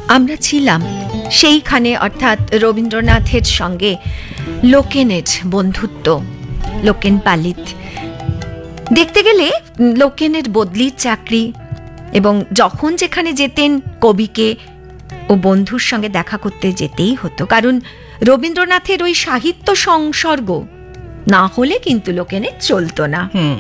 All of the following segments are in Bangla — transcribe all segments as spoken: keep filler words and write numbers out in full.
আমরা ছিলাম সেইখানে, অর্থাৎ রবীন্দ্রনাথের সঙ্গে লোকেনের বন্ধুত্ব, লোকেন পালিত। দেখতে গেলে লোকেনের বদলির চাকরি, এবং যখন যেখানে যেতেন কবিকে ও বন্ধুর সঙ্গে দেখা করতে যেতেই হতো, কারণ রবীন্দ্রনাথের ওই সাহিত্য সংসর্গ না হলে কিন্তু লোকেনের চলতো না। হুম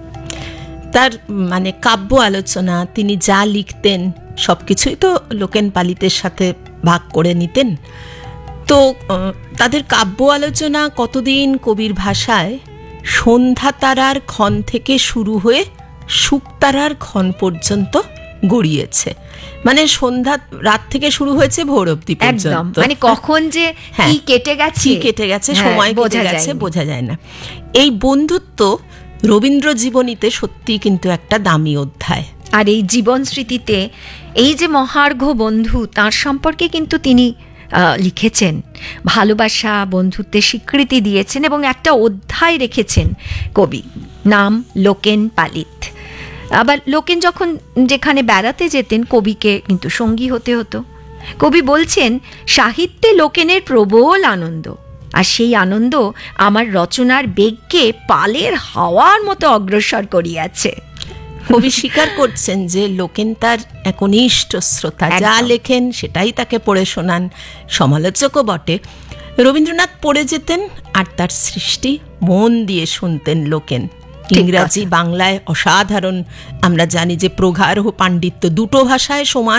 তার মানে কাব্য আলোচনা, তিনি যা লিখতেন সবকিছুই তো লোকেন পালিতের সাথে ভাগ করে নিতেন। তো তাদের কাব্য আলোচনা কতদিন কবির ভাষায় সন্ধ্যা তারার ক্ষণ থেকে শুরু হয়ে শুকতারার ক্ষণ পর্যন্ত গড়িয়েছে। মানে সন্ধ্যা রাত থেকে শুরু হয়েছে ভোর অবধি পর্যন্ত, মানে কখন যে কি কেটে গেছে কেটে গেছে সময় কেটে গেছে বোঝা যায় না। এই বন্ধুত্ব রবীন্দ্র জীবনীতে সত্যি কিন্তু একটা দামি অধ্যায়। আর এই জীবন স্মৃতিতে এই যে মহার্ঘ বন্ধু, তার সম্পর্কে কিন্তু তিনি লিখেছেন, ভালোবাসা বন্ধুত্বের স্বীকৃতি দিয়েছেন এবং একটা অধ্যায় রেখেছেন কবি, নাম লোকেন পালিত। আবার লোকেন যখন যেখানে বেড়াতে যেতেন কবিকে কিন্তু সঙ্গী হতে হতো। কবি বলছেন, সাহিত্যে লোকেনের প্রবল আনন্দ, আর সেই আনন্দ আমার রচনার বেগকে পালের হাওয়ার মতো অগ্রসর করিয়াছে। কবি স্বীকার করছেন যে লোকেন তার একনিষ্ঠ শ্রোতা, যা লেখেন সেটাই তাকে পড়ে শোনান, সমালোচকও বটে। রবীন্দ্রনাথ পড়ে যেতেন আর তার সৃষ্টি মন দিয়ে শুনতেন লোকেন। ইংরাজি বাংলায় অসাধারণ, আমরা জানি যে প্রগাঢ় পাণ্ডিত্য, দুটো ভাষায় সমান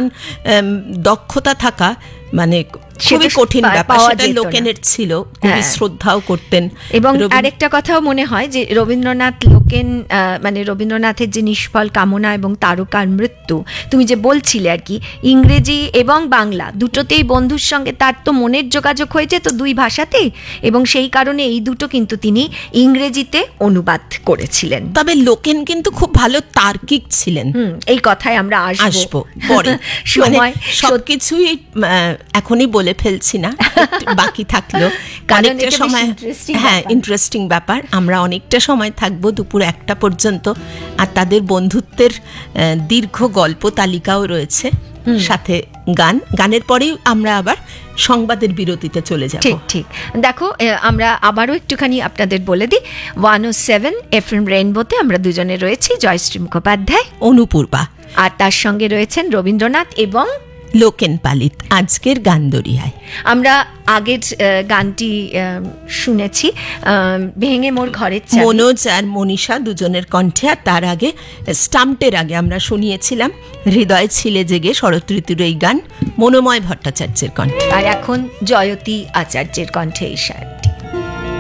দক্ষতা থাকা মানে খুবই কঠিন ব্যাপার, সেটা লোকেনের ছিল। কবি শ্রদ্ধাও করতেন। এবং আরেকটা কথাও মনে হয় যে রবীন্দ্রনাথ লোকেন মানে রবীন্দ্রনাথের যে নিষ্ফল কামনা এবং তারকার মৃত্যু, তুমি যে বলছিলে আর কি, ইংরেজি এবং বাংলা দুটোতেই বন্ধুর সঙ্গে তার তো মনের যোগাযোগ হয়েছে তো দুই ভাষাতেই, এবং সেই কারণে এই দুটো কিন্তু তিনি ইংরেজিতে অনুবাদ করেছিলেন। তবে লোকেন কিন্তু খুব ভালো তার্কিক ছিলেন। এই কথায় আমরা আসবো পরে। সময় সবকিছুই এখনই বলে ফেলছি না, বাকি থাকলো অনেকটা সময়। হ্যাঁ, ইন্টারেস্টিং ব্যাপার। আমরা অনেকটা সময় থাকবো দুপুর একটা পর্যন্ত, আর তাদের বন্ধুত্বের দীর্ঘ গল্প তালিকাও রয়েছে, সাথে গান। গানের পরেই আমরা আবার সংবাদের বিরতিতে চলে যাব। ঠিক ঠিক দেখো, আমরা আবারও একটুখানি আপনাদের বলে দিই, ওয়ান ও সেভেন এফ এম রেইনবোতে আমরা দুজনে রয়েছি, জয়শ্রী মুখোপাধ্যায়, অনুপূর্বা, আর তার সঙ্গে রয়েছেন রবীন্দ্রনাথ এবং লোকেন পালিত। আজকের গান দরিয়ায় আমরা আগের গানটি শুনেছি, ভেঙে মোর ঘরের চাবি, মনোজ আর মনীষা দুজনের কণ্ঠে। আর তার আগে স্টাম্পের আগে আমরা শুনিয়েছিলাম হৃদয় ছিলে জেগে, শরৎ ঋতুর এই গান, মনোময় ভট্টাচার্যের কণ্ঠে। আর এখন জয়তী আচার্যের কণ্ঠে এই